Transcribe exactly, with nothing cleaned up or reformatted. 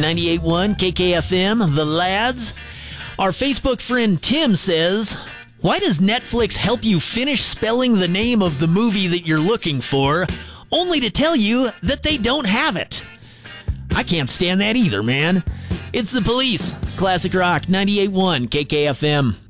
ninety-eight point one K K F M, The Lads. Our Facebook friend Tim says, why does Netflix help you finish spelling the name of the movie that you're looking for, only to tell you that they don't have it? I can't stand that either, man. It's The Police. Classic Rock, ninety-eight point one K K F M.